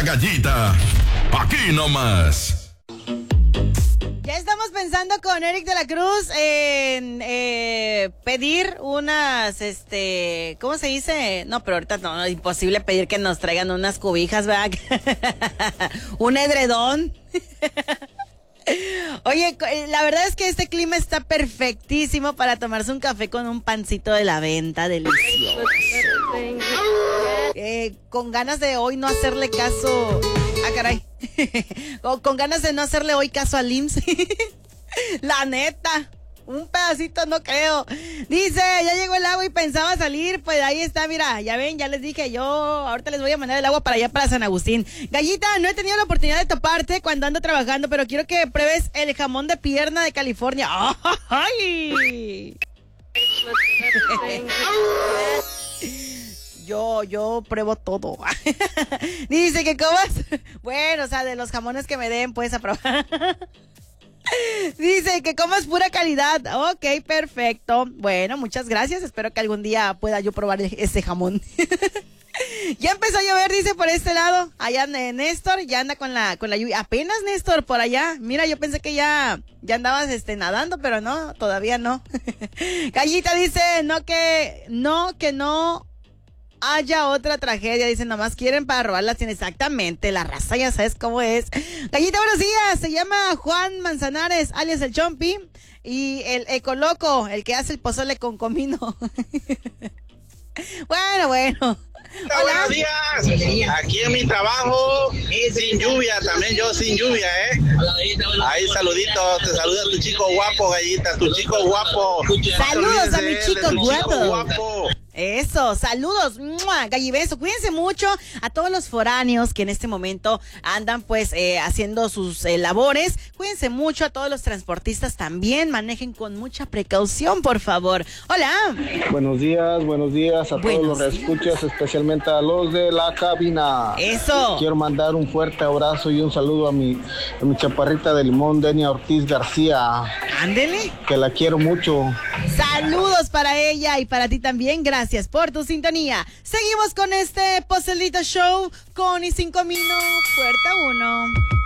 la Gallita. Aquí nomás. Ya estamos pensando con Eric de la Cruz en pedir unas, ¿cómo se dice? No, pero ahorita no, es imposible pedir que nos traigan unas cobijas, ¿verdad? Un edredón. Oye, la verdad es que este clima está perfectísimo para tomarse un café con un pancito de la venta, delicioso. Con ganas de hoy no hacerle caso. Ah, caray. Con ganas de no hacerle hoy caso al IMSS. La neta. Un pedacito no creo. Dice, ya llegó el agua y pensaba salir. Pues ahí está, mira, ya ven, ya les dije yo. Ahorita les voy a mandar el agua para allá, para San Agustín. Gallita, no he tenido la oportunidad de toparte cuando ando trabajando, pero quiero que pruebes el jamón de pierna de California. ¡Ay! Yo pruebo todo. Dice que comas. Bueno, o sea, de los jamones que me den, puedes aprobar. Dice que comas pura calidad. Ok, perfecto. Bueno, muchas gracias. Espero que algún día pueda yo probar ese jamón. Ya empezó a llover, dice, por este lado. Allá Néstor, ya anda con la lluvia. Apenas, Néstor, por allá. Mira, yo pensé que ya andabas nadando, pero no, todavía no. Gallita dice, que no haya otra tragedia, dicen, nomás quieren para robar las tiendas. Exactamente, la raza ya sabes cómo es. Gallita, buenos días, se llama Juan Manzanares, alias el Chompi, y el Ecoloco, el que hace el pozole con comino. Bueno. Hola, buenos días, aquí en mi trabajo, sin lluvia, también yo sin lluvia, Ahí saluditos, te saluda tu chico guapo, Gallita, tu chico guapo. Saludos a mi chico guapo. guapo. Eso, saludos, gallibeso, cuídense mucho a todos los foráneos que en este momento andan pues haciendo sus labores, cuídense mucho a todos los transportistas también, manejen con mucha precaución, por favor. Hola. Buenos días a todos los que escuchas, especialmente a los de la cabina. Eso. Quiero mandar un fuerte abrazo y un saludo a mi chaparrita de limón, Denia Ortiz García. Ándele. Que la quiero mucho. Saludos para ella y para ti también, gracias por tu sintonía. Seguimos con este Pozolito Show con y 5 minutos, puerta 1.